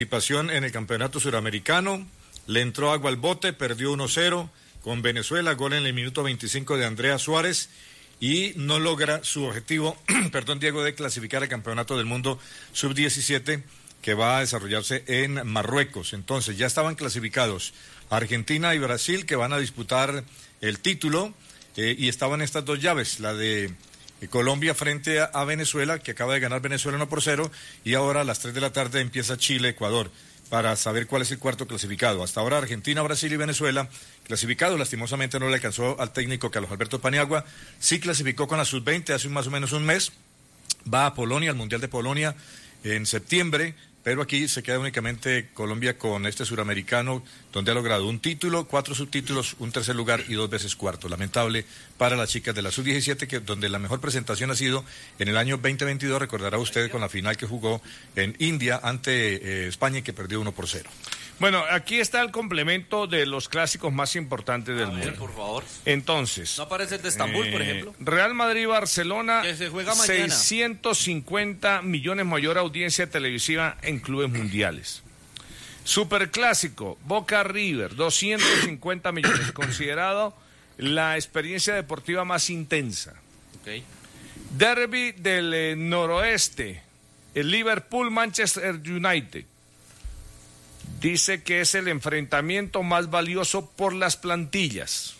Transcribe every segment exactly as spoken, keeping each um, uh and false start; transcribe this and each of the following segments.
Participación en el campeonato suramericano, le entró agua al bote, perdió uno cero con Venezuela, gol en el minuto veinticinco de Andrea Suárez y no logra su objetivo, perdón Diego, de clasificar al campeonato del mundo sub diecisiete que va a desarrollarse en Marruecos. Entonces ya estaban clasificados Argentina y Brasil que van a disputar el título eh, y estaban estas dos llaves, la de Colombia frente a, a Venezuela, que acaba de ganar Venezuela uno por cero, y ahora a las tres de la tarde empieza Chile-Ecuador para saber cuál es el cuarto clasificado. Hasta ahora Argentina, Brasil y Venezuela clasificados. Lastimosamente no le alcanzó al técnico Carlos Alberto Paniagua. Sí clasificó con la sub veinte hace más o menos un mes. Va a Polonia, al Mundial de Polonia en septiembre. Pero aquí se queda únicamente Colombia con este suramericano, donde ha logrado un título, cuatro subtítulos, un tercer lugar y dos veces cuarto. Lamentable para las chicas de la sub diecisiete, que donde la mejor presentación ha sido en el año veinte veintidós, recordará usted con la final que jugó en India ante eh, España y que perdió uno por cero. Bueno, aquí está el complemento de los clásicos más importantes del A ver, mundo. por favor. Entonces, ¿No aparece el de Estambul, eh, por ejemplo? Real Madrid-Barcelona, Que se juega mañana. seiscientos cincuenta millones mayor audiencia televisiva en clubes mundiales. Superclásico, Boca-River, doscientos cincuenta millones, considerado la experiencia deportiva más intensa. Okay. Derby del eh, noroeste, el Liverpool-Manchester United. Dice que es el enfrentamiento más valioso por las plantillas.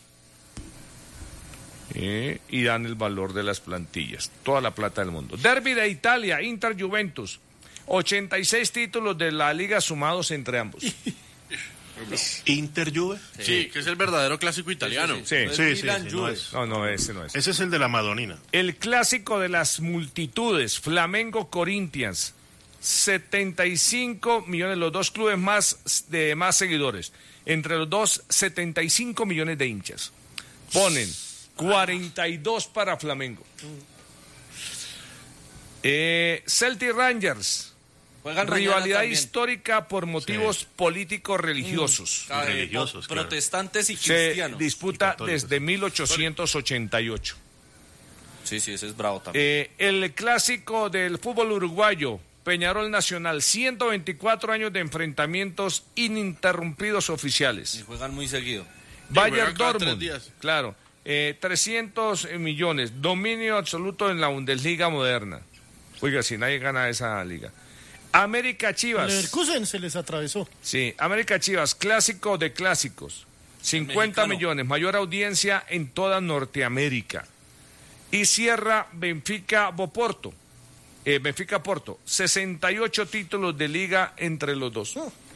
Eh, y dan el valor de las plantillas. Toda la plata del mundo. Derby de Italia, Inter-Juventus. ochenta y seis títulos de la liga sumados entre ambos. Inter-Juve. Sí. sí, que es el verdadero clásico italiano. Sí, sí, sí, sí, sí no, es. no, no, ese no es. Ese es el de la Madonina. El clásico de las multitudes, Flamengo-Corinthians. setenta y cinco millones, los dos clubes más de más seguidores. Entre los dos, setenta y cinco millones de hinchas. Ponen cuarenta y dos para Flamengo. Eh, Celtic Rangers. Juegan Rivalidad histórica por motivos sí. políticos religiosos. Mm, religiosos, claro. Protestantes y Se cristianos. disputa desde mil ochocientos ochenta y ocho. Sí, sí, ese es bravo también. Eh, el clásico del fútbol uruguayo, Peñarol Nacional, ciento veinticuatro años de enfrentamientos ininterrumpidos oficiales. Y juegan muy seguido. Bayern Dortmund, claro, eh, trescientos millones, dominio absoluto en la Bundesliga moderna. Oiga, si nadie gana esa liga. América Chivas. Leverkusen se les atravesó. Sí, América Chivas, clásico de clásicos, cincuenta millones, mayor audiencia en toda Norteamérica. Y cierra Benfica Boporto. Eh, Benfica Porto, sesenta y ocho títulos de liga entre los dos.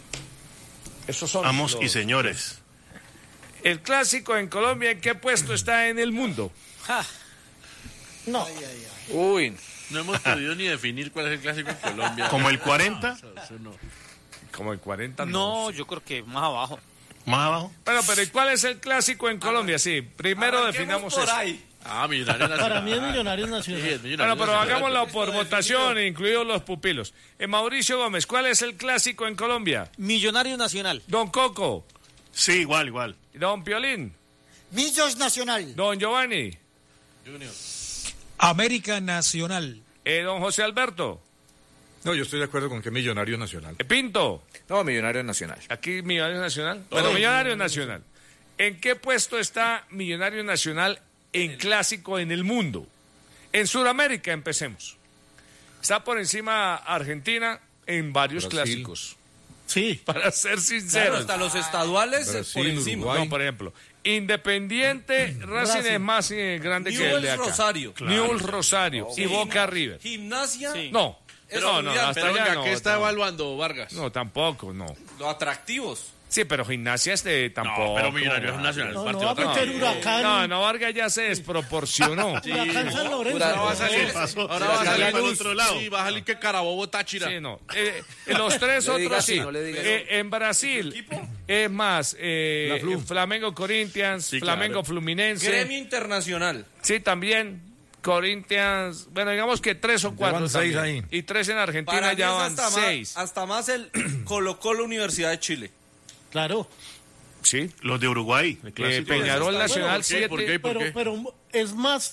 Esos son Amos los... y señores. El clásico en Colombia, ¿en qué puesto está en el mundo? Ja. No. Ay, ay, ay. Uy. No hemos podido ni definir cuál es el clásico en Colombia. ¿Como el cuarenta? Como el cuarenta. No, no yo creo que más abajo. ¿Más abajo? Bueno, pero ¿y cuál es el clásico en Colombia? Sí, primero definamos por eso. ahí. Ah, Millonarios Nacional. Para mí es Millonarios Nacional. Sí, es Millonarios Bueno, pero Nacional. hagámoslo por votación, incluidos los pupilos. Eh, Mauricio Gómez, ¿cuál es el clásico en Colombia? Millonario Nacional. Don Coco. Sí, igual, igual. Don Piolín. Millos Nacional. Don Giovanni. Junior. América Nacional. Eh, don José Alberto. No, yo estoy de acuerdo con que Millonario Nacional. Eh, Pinto. No, Millonario Nacional. Aquí Millonario Nacional. Bueno, Millonario Nacional. ¿En qué puesto está Millonario Nacional en clásico en el mundo? En Sudamérica empecemos. Está por encima Argentina en varios Brasil. clásicos. Sí. Para ser sincero. Claro, hasta los estaduales Brasil, por encima. Uruguay. No, por ejemplo, Independiente Racing es más eh, grande que el de acá. Rosario. Newell's Rosario y Sí. Boca River. Gimnasia. Sí. No, Eso no, no, olvidar, hasta Pero allá venga, no. ¿qué está no. evaluando Vargas? No, tampoco, no. Los atractivos. Sí, pero Gimnasia es de tampoco. No, pero Millonarios Nacional. No, no partido va a otra meter vez. Huracán. No, no, Vargas ya se desproporcionó. Huracán San Lorenzo. Ahora va a salir, pasó? ahora va a salir para el Luz, otro lado. Sí, va a salir que Carabobo Táchira. Sí, no. Eh, eh, los tres No le diga otros así, sí. no le diga Eh, en Brasil es más eh, Flamengo Corinthians, Sí, Flamengo claro. Fluminense. Gremio Internacional. Sí, también Corinthians. Bueno, digamos que tres o cuatro van seis también. ahí. Y tres en Argentina Para mí ya es van hasta seis. Más, hasta más el Colo Colo Universidad de Chile. Claro. Sí. Los de Uruguay. el Eh, clásico. Peñarol Bueno, Nacional ¿por qué? siete. ¿Por qué? Pero, pero es más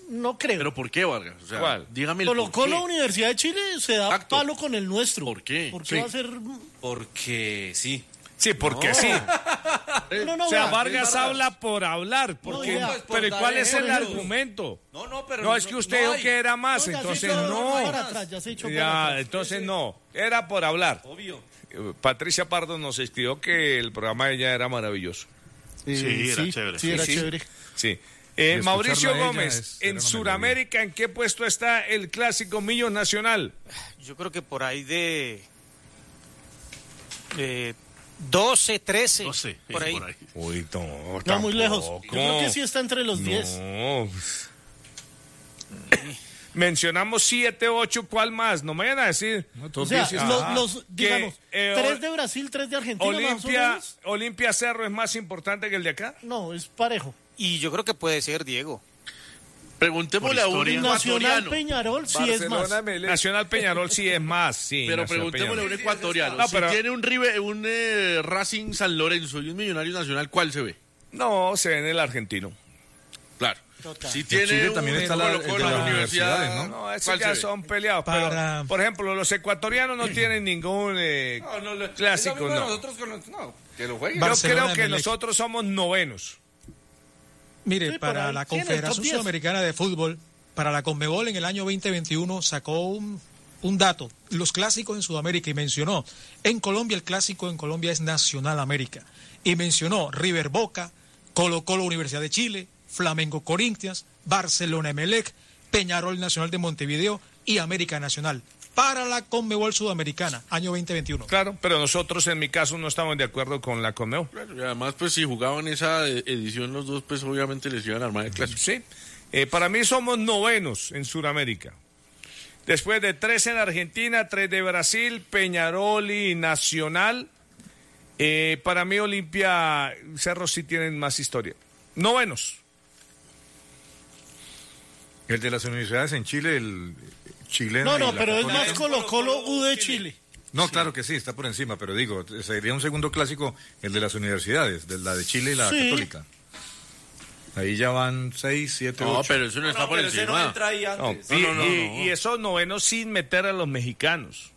No creo. ¿Pero por qué, Vargas? O sea, ¿Cuál? dígame el Colo por Colo qué. Universidad de Chile se da Exacto. palo con el nuestro. ¿Por qué? ¿Por qué Sí. va a ser...? Porque sí. Sí, porque sí. No, no, O sea, vea. Vargas habla por hablar. No, Porque, vea. Pues por pero ¿y dar cuál es el ejemplos. argumento? No, no, pero No, es que usted no dijo hay. que era más, No, ya se entonces echó no. para atrás, ya se echó para Ya, atrás. entonces no. Era por hablar. Obvio. Eh, Patricia Pardo nos escribió que el programa de ella era maravilloso. Eh, Sí, era chévere. Sí, era Sí, sí. chévere. Sí. Eh, Y Mauricio escucharla a ella Gómez, es- era en una Sudamérica, ¿en qué puesto está el clásico Millo Nacional? Yo creo que por ahí de, de doce, trece. doce, por sí, ahí. por ahí. Uy, no, No, muy lejos. tampoco. Yo creo que sí está entre los diez. No. Mencionamos siete, ocho, ¿cuál más? No me vayan a decir. O sea, sí, los, ajá. los, digamos, Que, eh, tres de Brasil, tres de Argentina, más o Olimpia, menos. Olimpia Cerro es más importante que el de acá. No, es parejo. Y yo creo que puede ser Diego. Preguntémosle a un Por historia. Nacional ecuatoriano. Peñarol sí es más. Nacional Peñarol sí es más, sí. Pero Nacional preguntémosle a un Peñarol. ecuatoriano. No, si pero- tiene un, River, un eh, Racing San Lorenzo y un Millonario Nacional, ¿cuál se ve? No, se ve en el argentino. Claro. Total. Si tiene Chile un también está la- Colo-Colo el de en la las universidad, universidades, No, esos ¿cuál ya se ve? son peleados. Para- Pero, por ejemplo, los ecuatorianos no tienen ningún eh, No, no, lo- clásico, es lo mismo de no. nosotros con los- no, que lo jueguen. Yo Barcelona, creo que Emelec. nosotros somos novenos. Mire, Sí, por para ahí la tiene el Confederación top diez. Sudamericana de Fútbol, para la Conmebol en el año veinte veintiuno sacó un, un dato, los clásicos en Sudamérica, y mencionó, en Colombia el clásico en Colombia es Nacional América, y mencionó River Boca, Colo Colo Universidad de Chile, Flamengo Corinthians, Barcelona Emelec, Peñarol Nacional de Montevideo y América Nacional. Para la Conmebol Sudamericana, año veinte veintiuno. Claro, pero nosotros en mi caso no estamos de acuerdo con la Conmebol. Claro, y además, pues si jugaban esa eh, edición los dos, pues obviamente les iban a armar el clásico. Sí. Eh, para mí somos novenos en Sudamérica. Después de tres en Argentina, tres de Brasil, Peñarol y Nacional. Eh, para mí Olimpia, Cerro sí tienen más historia. Novenos. El de las universidades en Chile, el chileno. No, y no, la pero es Católica. más Colo Colo U de Chile. No, claro que sí, está por encima, pero digo, sería un segundo clásico el de las universidades, de la de Chile y la Sí. Católica. Ahí ya van seis, siete, No, ocho. pero eso no está No, por pero ese no encima. entra ahí No, antes. y, no, no, y- no. y esos novenos sin meter a los mexicanos.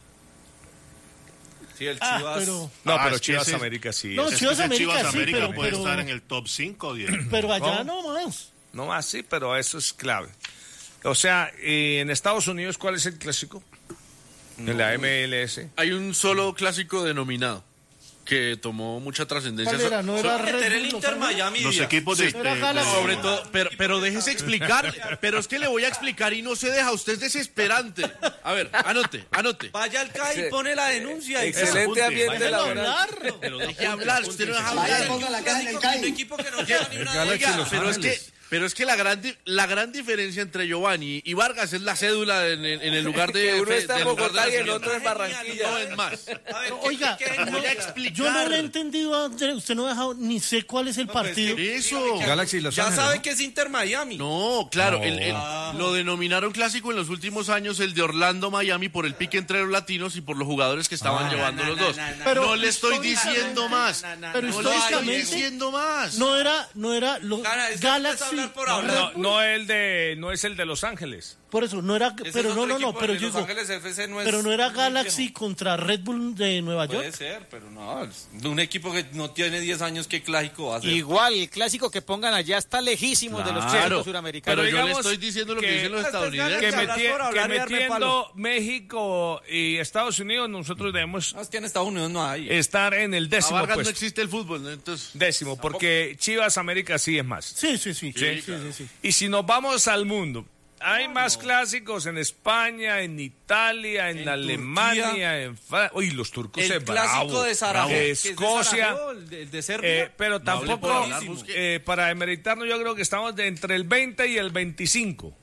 Sí, el Ah, Chivas. pero, No, Ah, pero es que Chivas ese- América sí. No, es- Es Chivas que ese América Chivas sí, América pero- puede pero- estar en el top cinco o diez. pero allá ¿Cómo? no más. No más, sí, pero eso es clave. O sea, eh, en Estados Unidos, ¿cuál es el clásico? En la M L S. Hay un solo clásico denominado que tomó mucha trascendencia. ¿Cuál era? ¿No era Solo meter Red el Bull Los Inter Ángeles? Miami. Los Díaz. equipos de... Sí, Era de- Galaxy. de- Sobre todo, pero, pero déjese explicar. Pero es que le voy a explicar y no se deja. Usted es desesperante. A ver, anote, anote. Vaya al C A I y pone la denuncia. y- Excelente Apunte. ambiente Váyalo a laboral. hablar. Pero deje hablar, usted no deja hablar. Un equipo que no lleva ni una Galaxy liga. Los Pero es que, Ángeles. pero es que la gran, di- la gran diferencia entre Giovanni y Vargas es la cédula en, en- en el lugar de. Que uno está en del lugar Bogotá de y el nacimiento. otro en Barranquilla. No es más. A ver, ¿qué- Oiga, qué- qué no, denuncia? explicar. yo no le he entendido a Andrés, usted no ha dejado, ni sé cuál es el No, pues, partido. que- Eso. Galaxy Los Ya Ángeles, sabe ¿no? que es Inter Miami. No, claro, No. el- el- Ah. lo denominaron clásico en los últimos años el de Orlando-Miami por el pique entre los latinos y por los jugadores que estaban Ah. llevando Na, los na, dos. na, na, Pero no le estoy históricamente- diciendo más. Na, na, na, Pero no, No le estoy históricamente- diciendo más. No era, no era lo- Cara, es que Galaxy. empieza a hablar por no, hablar. No, no el de, no es el de Los Ángeles. Por eso, no era, Ese pero es no, otro no, no, equipo, pero el de yo Los digo, Ángeles F C no es pero no era muy Galaxy viejo. contra Red Bull de Nueva York. Puede ser, pero no. es de un equipo que no tiene diez años, ¿qué clásico va a ser? Igual, el clásico que pongan allá está lejísimo de los Claro, clásicos suramericanos. pero Pero yo le digamos estoy diciendo lo que, que- dicen los Pues, pues, estadounidenses. Que, hablar meti- por hablar que y darme metiendo México y Estados Unidos, nosotros debemos No, es que en Estados Unidos no hay. estar en el A décimo Vargas no puesto. existe el fútbol, ¿no? Entonces, Décimo, porque Chivas América sí es más. Sí, sí, sí. Sí. sí, sí, sí. Y si nos vamos al mundo, hay más clásicos en España, en Italia, en, En Alemania, Turquía. en Francia. Uy, los turcos El es clásico bravo. de Sarajevo. De que es de Escocia. Sarajevo, el de, el de Serbia. Eh, pero No hable por tampoco, hablar, busque. eh, para demeritarnos, yo creo que estamos de entre el veinte y el veinticinco.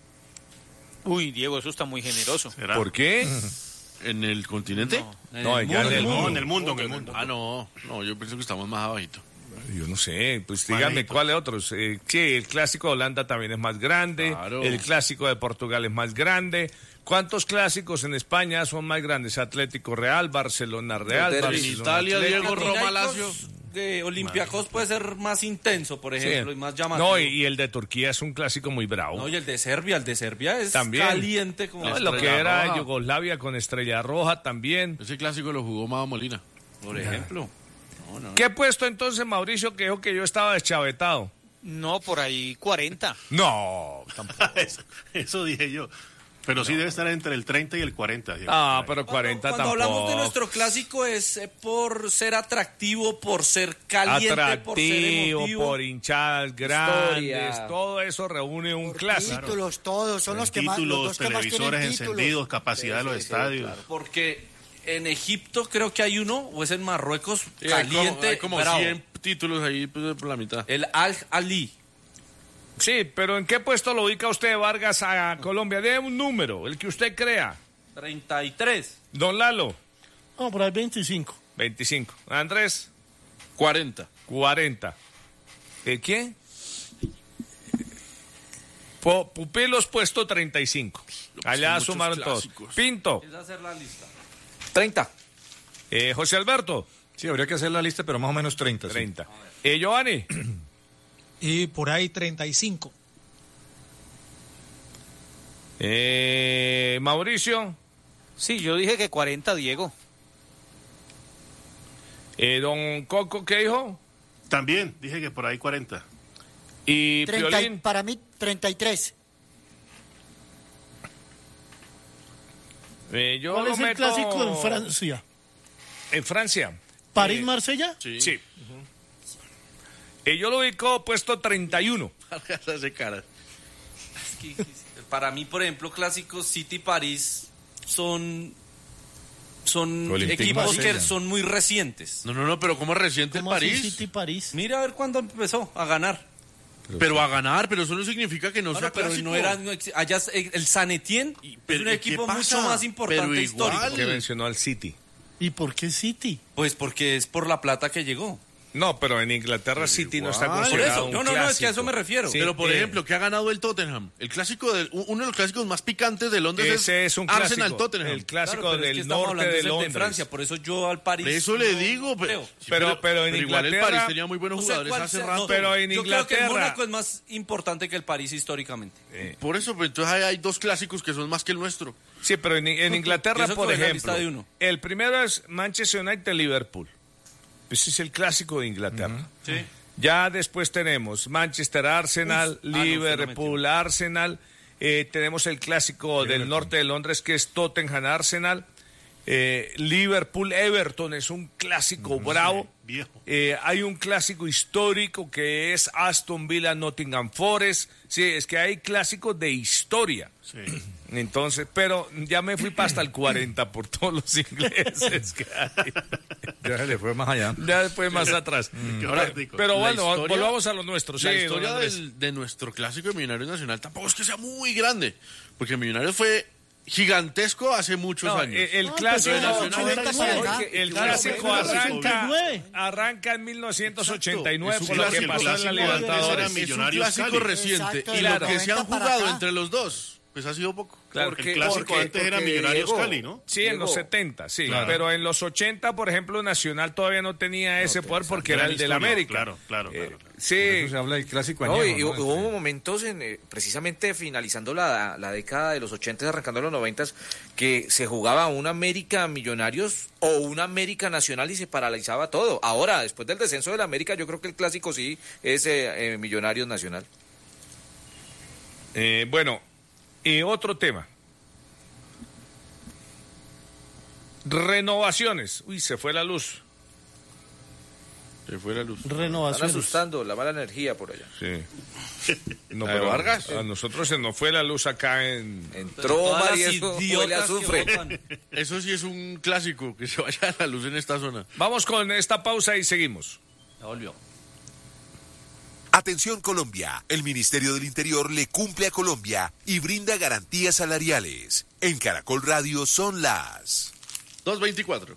Uy, Diego, eso está muy generoso. ¿Será? ¿Por qué? ¿en el continente? En No, el ya mundo, en el No, mundo. en el mundo, en el mundo. Ah, no, no, yo pienso que estamos más abajito. Yo no sé, pues Más díganme lejito. cuáles otros. Eh, que el clásico de Holanda también es más grande, Claro. el clásico de Portugal es más grande. ¿Cuántos clásicos en España son más grandes? Atlético Real, Barcelona Real, Derby. En Barcelona Italia, Atlético. Diego Roma Panathinaikos, Lazio. eh, Olympiacos puede ser más intenso, por ejemplo, Sí. y más llamativo. No, y, y el de Turquía es un clásico muy bravo. No, y el de Serbia, el de Serbia es También. caliente como No, la lo que Estrella era Roja, Yugoslavia con Estrella Roja también. Ese clásico lo jugó Mado Molina. por ejemplo. No, no, no. ¿Qué puesto entonces Mauricio que dijo que yo estaba deschavetado? No, por ahí cuarenta. No, tampoco. eso, eso dije yo. Pero sí debe estar entre el treinta y el cuarenta. Diego. Ah, pero cuarenta Cuando tampoco. hablamos de nuestro clásico es eh, por ser atractivo, por ser caliente, por ser Atractivo, emotivo. por hinchadas grandes, Historia. todo eso reúne un clásico. Títulos, todos, son los que más, los Títulos, dos que más tienen televisores títulos. encendidos, capacidad de los Sí, sí, estadios. claro. Porque en Egipto creo que hay uno, o es en Marruecos, Sí, hay caliente, como, hay como bravo. cien títulos ahí pues, por la mitad. El Al-Ali. Sí, pero ¿en qué puesto lo ubica usted, Vargas, a Colombia? Dé un número, el que usted crea. treinta y tres. Don Lalo, No, por ahí veinticinco. veinticinco. Andrés, cuarenta. cuarenta. ¿Eh, ¿Quién? Po- Pupilos puesto treinta y cinco. Allá muchos sumaron todos. clásicos. Pinto, Es hacer la lista. treinta. eh, José Alberto, Sí, habría que hacer la lista, pero más o menos treinta. sí. treinta. Eh, Giovanni, Y por ahí treinta y cinco. eh, Mauricio, Sí, yo dije que cuarenta, Diego. eh, Don Coco, ¿qué dijo? También dije que por ahí cuarenta. Y treinta, Piolín. para mí, treinta y tres. Eh, yo ¿Cuál lo es el meto clásico en Francia? En Francia. ¿París-Marsella? Sí. Sí. Eh, yo lo ubico puesto treinta y uno. Hace cara. Es que, para mí, por ejemplo, clásicos City-París son, son Olympique equipos que Marsella. son muy recientes. No, no, no, pero ¿cómo reciente el ¿Cómo así París? City-París? Mira a ver cuándo empezó a ganar. Pero a ganar, pero eso no significa que no Bueno, sea pero clásico. no era, no ex- allá es- el San Etienne es pero un ¿qué equipo pasa? mucho más importante Pero igual. histórico. Que mencionó al City. ¿Y por qué City? Pues porque es por la plata que llegó. No, pero en Inglaterra City no está igual. Por considerado eso, un no, no, no, es que a eso clásico. me refiero. Sí, Pero, por eh, ejemplo, ¿qué ha ganado el Tottenham? El clásico del, uno de los clásicos más picantes de Londres ese es un clásico. Arsenal-Tottenham. El clásico Claro, pero es del que estamos norte hablando de es el Londres. de Francia, por eso yo al París. De eso le no digo, pero, creo. sí, Pero- pero en igual el Inglaterra- París tenía muy buenos No sé jugadores cuál hace sea- rato. no, pero en yo creo que el Inglaterra- Mónaco es más importante que el París históricamente. Por eso, pues, entonces hay, hay dos clásicos que son más que el nuestro. Sí, pero en, en Inglaterra, Eso por que ve la ejemplo, lista de uno. el primero es Manchester United-Liverpool. Ese es el clásico de Inglaterra. Sí. Ya después tenemos Manchester, Arsenal, Uf. Ah, no, usted lo Liverpool, Arsenal. Eh, tenemos el clásico del norte de Londres que es Tottenham, Arsenal. Eh, Liverpool, Everton es un clásico bravo. Viejo. Eh, hay un clásico histórico que es Aston Villa, Nottingham Forest. Sí, es que hay clásicos de historia. Sí. Entonces, pero ya me fui para hasta el cuarenta por todos los ingleses que hay. Ya se le fue más allá. Ya después más atrás. Qué Ahora, práctico. pero La bueno, historia- volvamos a lo nuestro. Sí, la don historia Andrés. del- de nuestro clásico de Millonarios Nacional tampoco es que sea muy grande, porque Millonarios fue gigantesco hace muchos No, años. el, el No, clásico, pero Nacional ochenta para acá. el Claro, clásico pero arranca, ochenta y nueve. arranca en mil novecientos ochenta y nueve Es un por lo que clásico, pasó en la clásico Libertadores. era Es un Millonarios clásico Cali. reciente Exacto, y de lo los que se han noventa para jugado acá. entre los dos, pues ha sido poco. Claro, El clásico porque- antes era porque, Millonarios Diego, Cali, ¿no? Sí, en los Diego, setenta, sí. Claro. Pero en los ochenta, por ejemplo, Nacional todavía no tenía ese poder porque era Gran el del historia, América. Claro, claro, Eh, claro. claro. sí, Por eso se habla del clásico No, añejo, y ¿no? hubo Este, momentos, en, eh, precisamente finalizando la, la década de los ochenta, arrancando los noventa, que se jugaba un América Millonarios o un América Nacional y se paralizaba todo. Ahora, después del descenso del América, yo creo que el clásico sí es eh, eh, Millonarios Nacional. eh, bueno, y otro tema. Renovaciones. Uy, se fue la luz. Se fue la luz. Están Renovación. asustando la mala energía por allá. Sí. No, ¿La de pero Vargas? a nosotros se nos fue la luz acá en... Entró Todas las María, eso huele a idiotas que azufre. votan. Eso sí es un clásico, que se vaya la luz en esta zona. Vamos con esta pausa y seguimos. Ya volvió. Atención Colombia, el Ministerio del Interior le cumple a Colombia y brinda garantías salariales. En Caracol Radio son las... dos veinticuatro.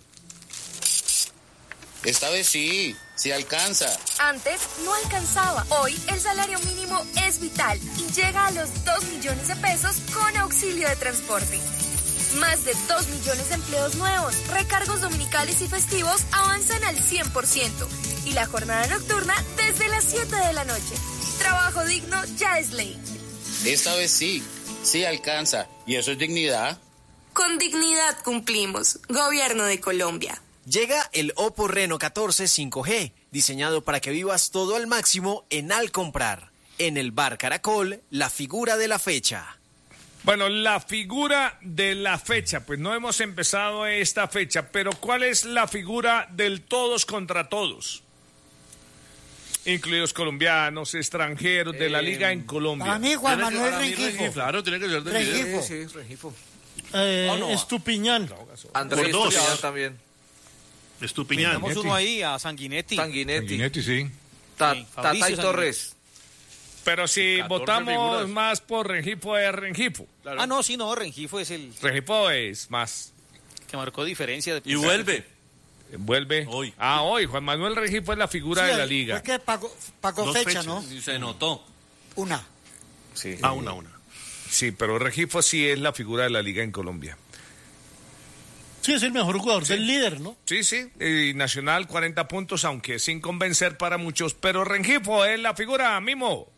Esta vez sí, sí alcanza. Antes no alcanzaba. Hoy el salario mínimo es vital y llega a los dos millones de pesos con auxilio de transporte. Más de dos millones de empleos nuevos, recargos dominicales y festivos avanzan al cien por ciento. Y la jornada nocturna desde las siete de la noche. Trabajo digno ya es ley. Esta vez sí, sí alcanza. ¿Y eso es dignidad? Con dignidad cumplimos. Gobierno de Colombia. Llega el Oppo Reno catorce cinco G, diseñado para que vivas todo al máximo en Al Comprar. En el Bar Caracol, la figura de la fecha. Bueno, la figura de la fecha, pues no hemos empezado esta fecha, pero ¿cuál es la figura del todos contra todos? Incluidos colombianos, extranjeros, de la liga en Colombia. Para mí, Juan Manuel Rengifo. Claro, tiene que ser de Rengifo. Sí, sí, Rengifo. Eh, Oh, no. Estupiñán. Andrés Por dos. Estupiñán también. Estupiñán. Tenemos uno ahí a Sanguinetti. Sanguinetti. Sanguinetti, sí. Ta- Sí, Tata Fabricio y Sanguinetti. Torres. Pero si catorce votamos figuras. más por Rengifo, es Rengifo. Claro. Ah, no, sí, no, Rengifo es el Rengifo es más. que marcó diferencia. De Y vuelve. Vuelve. Hoy. Ah, hoy. Juan Manuel Rengifo es la figura Sí, de la liga. Fue que pagó, pagó Dos fecha, fechas. ¿no? Y se notó. Una. Sí. Ah, una, una. Sí, pero Rengifo sí es la figura de la liga en Colombia. Sí, es el mejor jugador del líder, ¿no? Sí, sí. Y Nacional cuarenta puntos, aunque sin convencer para muchos. Pero Rengifo es la figura, Mimo.